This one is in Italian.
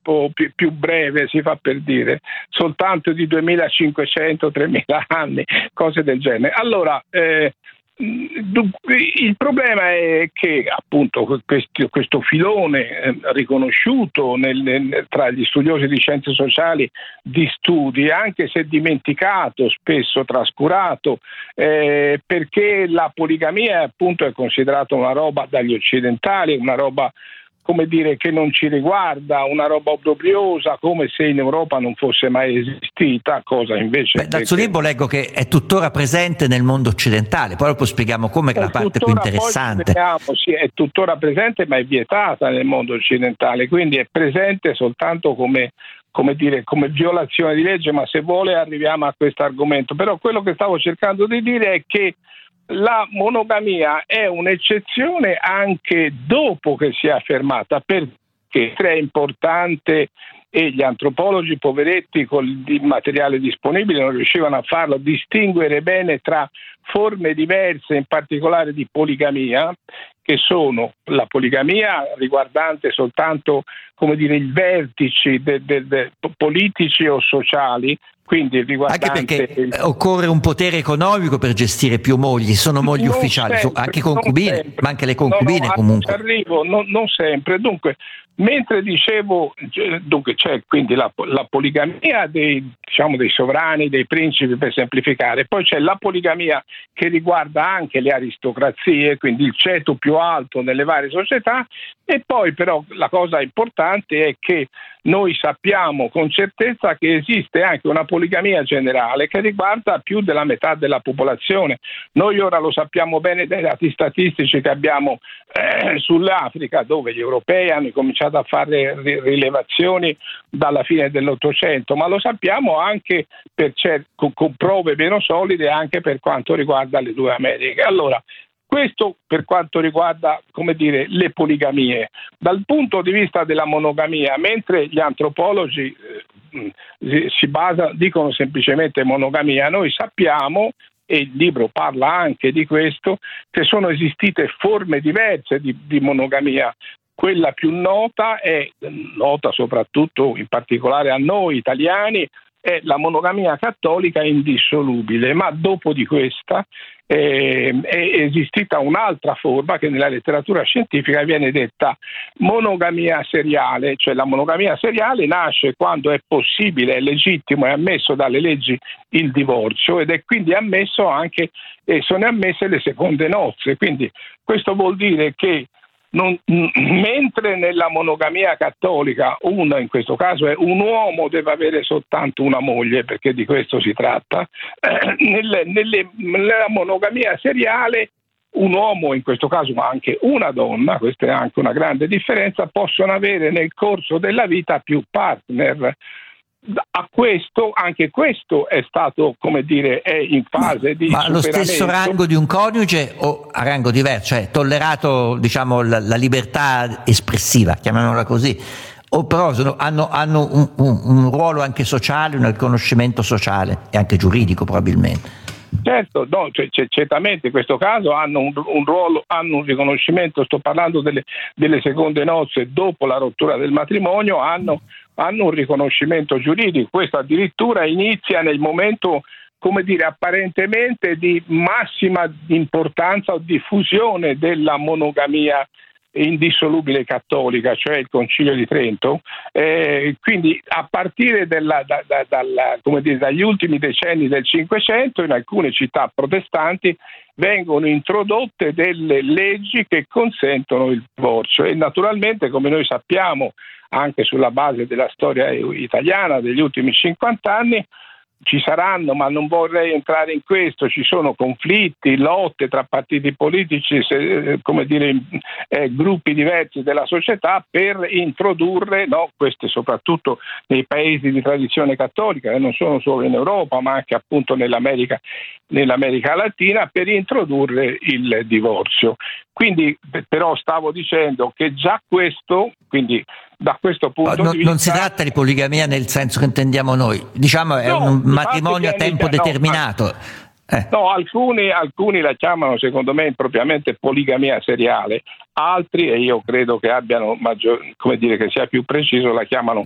tempo più breve, si fa per dire, soltanto di 2500-3000 anni, cose del genere. Allora, il problema è che appunto questo filone riconosciuto tra gli studiosi di scienze sociali di studi, anche se dimenticato, spesso trascurato, perché la poligamia appunto è considerata una roba dagli occidentali, una roba, come dire, che non ci riguarda, una roba obbrobriosa, come se in Europa non fosse mai esistita, cosa invece... Dal suo libro leggo che è tuttora presente nel mondo occidentale, poi dopo spieghiamo come è la parte più interessante. Sì, è tuttora presente, ma è vietata nel mondo occidentale, quindi è presente soltanto come violazione di legge, ma se vuole arriviamo a questo argomento. Però quello che stavo cercando di dire è che la monogamia è un'eccezione anche dopo che si è affermata, perché è importante e gli antropologi poveretti con il materiale disponibile non riuscivano a farlo, distinguere bene tra forme diverse, in particolare di poligamia, che sono la poligamia riguardante soltanto, come dire, i vertici politici o sociali, quindi riguardante... Anche perché occorre un potere economico per gestire più mogli, sono mogli non ufficiali, sempre, anche concubine, ma anche le concubine comunque. Arrivo, non sempre. Dunque, mentre dicevo, c'è quindi la poligamia dei sovrani, dei principi, per semplificare, poi c'è la poligamia che riguarda anche le aristocrazie, quindi il ceto più alto nelle varie società, e poi però la cosa importante è che noi sappiamo con certezza che esiste anche una poligamia generale che riguarda più della metà della popolazione. Noi ora lo sappiamo bene dai dati statistici che abbiamo sull'Africa, dove gli europei hanno cominciato a fare rilevazioni dalla fine dell'Ottocento, ma lo sappiamo anche con prove meno solide anche per quanto riguarda le due Americhe. Allora, questo per quanto riguarda, come dire, le poligamie. Dal punto di vista della monogamia, mentre gli antropologi dicono semplicemente monogamia, noi sappiamo, e il libro parla anche di questo, che sono esistite forme diverse di monogamia. Quella più nota è nota soprattutto in particolare a noi italiani, è la monogamia cattolica indissolubile, ma dopo di questa è esistita un'altra forma che nella letteratura scientifica viene detta monogamia seriale, cioè la monogamia seriale nasce quando è possibile, è legittimo, è ammesso dalle leggi il divorzio ed è quindi ammesso anche, sono ammesse le seconde nozze, quindi questo vuol dire che mentre nella monogamia cattolica in questo caso è un uomo deve avere soltanto una moglie, perché di questo si tratta, nella monogamia seriale un uomo in questo caso, ma anche una donna, questa è anche una grande differenza, possono avere nel corso della vita più partner. Anche questo è stato, come dire, è in fase di ma superamento. Lo stesso rango di un coniuge o a rango diverso, cioè tollerato, diciamo, la libertà espressiva, chiamiamola così, o però hanno un ruolo anche sociale, un riconoscimento sociale e anche giuridico probabilmente. Certo, no, certamente in questo caso hanno un ruolo, hanno un riconoscimento, sto parlando delle seconde nozze dopo la rottura del matrimonio, hanno un riconoscimento giuridico. Questo addirittura inizia nel momento, come dire, apparentemente di massima importanza o diffusione della monogamia indissolubile cattolica, cioè il Concilio di Trento, quindi a partire dagli ultimi decenni del Cinquecento in alcune città protestanti vengono introdotte delle leggi che consentono il divorzio e naturalmente, come noi sappiamo anche sulla base della storia italiana degli ultimi 50 anni, ci saranno, ma non vorrei entrare in questo, ci sono conflitti, lotte tra partiti politici, come dire, gruppi diversi della società per introdurre, queste soprattutto nei paesi di tradizione cattolica, e non sono solo in Europa, ma anche appunto nell'America Latina, per introdurre il divorzio. Quindi, però stavo dicendo che già questo, quindi da questo punto di vista... Non si tratta di poligamia nel senso che intendiamo noi, diciamo è un matrimonio a tempo determinato. No, alcuni la chiamano secondo me impropriamente poligamia seriale, altri, e io credo che abbiano che sia più preciso, la chiamano